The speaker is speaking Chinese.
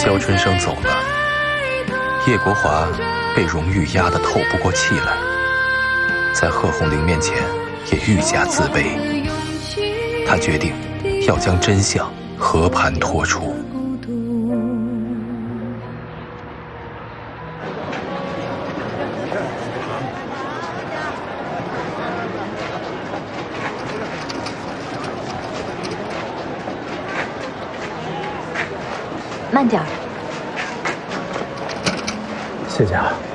萧春生走了，叶国华被荣誉压得透不过气来，在贺红玲面前也愈加自卑。他决定要将真相和盘托出。 慢点儿。 谢谢啊。